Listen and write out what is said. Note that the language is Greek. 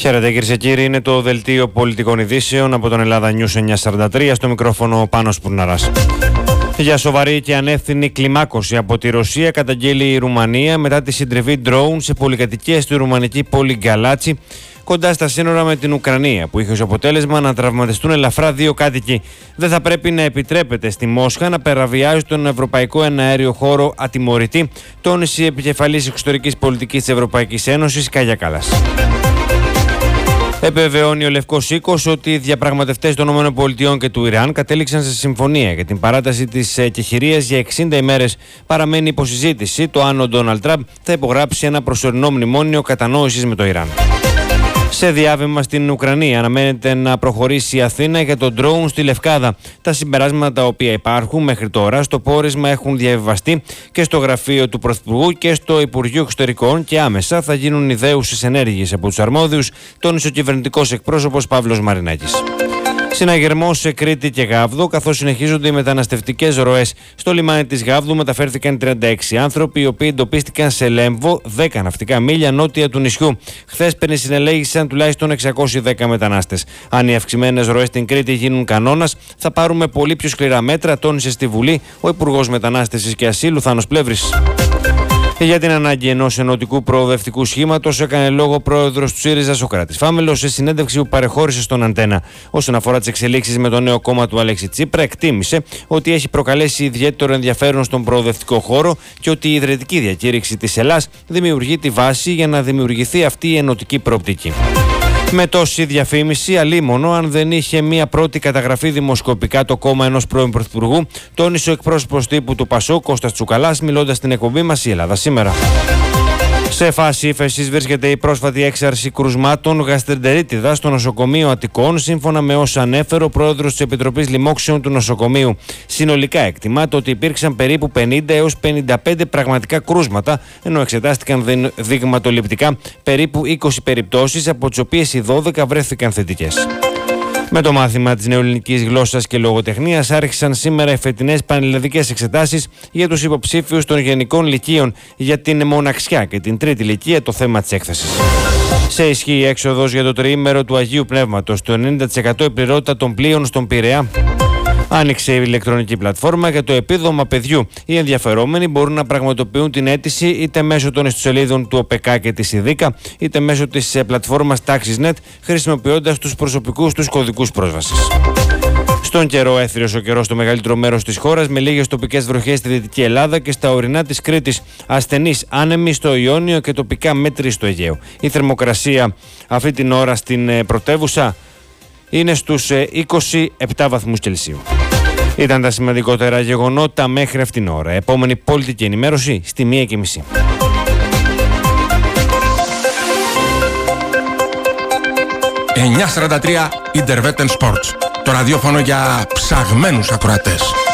Χαίρετε κυρίες και κύριοι, είναι το Δελτίο Πολιτικών Ειδήσεων από τον Ελλάδα News 943, στο μικρόφωνο Πάνος Πουρναράς. Για σοβαρή και ανεύθυνη κλιμάκωση από τη Ρωσία καταγγέλει η Ρουμανία μετά τη συντριβή ντρόουν σε πολυκατοικίες στη ρουμανική πόλη Γκαλάτσι, κοντά στα σύνορα με την Ουκρανία, που είχε ως αποτέλεσμα να τραυματιστούν ελαφρά 2 κάτοικοι. Δεν θα πρέπει να επιτρέπεται στη Μόσχα να παραβιάζει τον ευρωπαϊκό εναέριο χώρο ατιμωρητή, τόνισε η επικεφαλής εξωτερικής πολιτικής της Ευρωπαϊκής Ένωσης, Κάγια Κάλλας. Επιβεβαιώνει ο Λευκός Οίκος ότι οι διαπραγματευτές των ΗΠΑ και του Ιράν κατέληξαν σε συμφωνία για την παράταση της εκεχηρίας για 60 ημέρες. Παραμένει υποσυζήτηση το αν ο Ντόναλντ Τραμπ θα υπογράψει ένα προσωρινό μνημόνιο κατανόησης με το Ιράν. Σε διάβημα στην Ουκρανία αναμένεται να προχωρήσει η Αθήνα για τον ντρόουν στη Λευκάδα. Τα συμπεράσματα τα οποία υπάρχουν μέχρι τώρα στο πόρισμα έχουν διαβιβαστεί και στο γραφείο του Πρωθυπουργού και στο Υπουργείο Εξωτερικών και άμεσα θα γίνουν ιδέουσες ενέργειες από τους αρμόδιους, τόνισε ο κυβερνητικός εκπρόσωπος Παύλος Μαρινάκης. Συναγερμός σε Κρήτη και Γάβδο, καθώς συνεχίζονται οι μεταναστευτικές ροές. Στο λιμάνι της Γάβδου μεταφέρθηκαν 36 άνθρωποι, οι οποίοι εντοπίστηκαν σε Λέμβο, 10 ναυτικά μίλια νότια του νησιού. Χθες συνελέγησαν τουλάχιστον 610 μετανάστες. Αν οι αυξημένες ροές στην Κρήτη γίνουν κανόνας, θα πάρουμε πολύ πιο σκληρά μέτρα, τόνισε στη Βουλή ο Υπουργός Μετανάστευσης και Ασύλου Θάνος Πλεύρης. Για την ανάγκη ενός ενωτικού προοδευτικού σχήματος έκανε λόγο ο πρόεδρος του ΣΥΡΙΖΑ Σωκράτης Φάμελος σε συνέντευξη που παρεχώρησε στον Αντένα. Όσον αφορά τις εξελίξεις με το νέο κόμμα του Αλέξη Τσίπρα, εκτίμησε ότι έχει προκαλέσει ιδιαίτερο ενδιαφέρον στον προοδευτικό χώρο και ότι η ιδρυτική διακήρυξη της Ελλάς δημιουργεί τη βάση για να δημιουργηθεί αυτή η ενωτική προοπτική. Με τόση διαφήμιση, αλίμονο αν δεν είχε μία πρώτη καταγραφή δημοσκοπικά το κόμμα ενός πρώην πρωθυπουργού, τόνισε ο εκπρόσωπος τύπου του ΠΑΣΟΚ, Κώστας Τσουκαλάς, μιλώντας στην εκπομπή μας η Ελλάδα σήμερα. Σε φάση ύφεσης βρίσκεται η πρόσφατη έξαρση κρουσμάτων γαστρεντερίτιδα στο νοσοκομείο Αττικών, σύμφωνα με όσα ανέφερε ο πρόεδρος της Επιτροπής Λοιμόξεων του νοσοκομείου. Συνολικά εκτιμάται ότι υπήρξαν περίπου 50 έως 55 πραγματικά κρούσματα, ενώ εξετάστηκαν δειγματοληπτικά περίπου 20 περιπτώσεις, από τις οποίες οι 12 βρέθηκαν θετικές. Με το μάθημα της νεοελληνικής γλώσσας και λογοτεχνίας άρχισαν σήμερα οι φετινές πανελλαδικές εξετάσεις για τους υποψήφιους των γενικών λυκείων για την μοναξιά και την τρίτη λυκεία, το θέμα της έκθεσης. Σε ισχύ η έξοδος για το τριήμερο του Αγίου Πνεύματος, το 90% η πληρότητα των πλοίων στον Πειραιά. Άνοιξε η ηλεκτρονική πλατφόρμα για το επίδομα παιδιού. Οι ενδιαφερόμενοι μπορούν να πραγματοποιούν την αίτηση είτε μέσω των ιστοσελίδων του ΟΠΕΚΑ και της ΙΔΙΚΑ, είτε μέσω της πλατφόρμας TaxisNet, χρησιμοποιώντας τους προσωπικούς τους κωδικούς πρόσβασης. Στον καιρό, έθριος ο καιρός στο μεγαλύτερο μέρος της χώρας, με λίγες τοπικές βροχές στη Δυτική Ελλάδα και στα ορεινά της Κρήτης. Ασθενείς άνεμοι στο Ιόνιο και τοπικά μέτρη στο Αιγαίο. Η θερμοκρασία αυτή την ώρα στην πρωτεύουσα είναι στους 27 βαθμούς Κελσίου. Ήταν τα σημαντικότερα γεγονότα μέχρι αυτήν την ώρα. Επόμενη πολιτική ενημέρωση στη 1:30. 943 Interveten Sports. Το ραδιόφωνο για ψαγμένους ακροατές.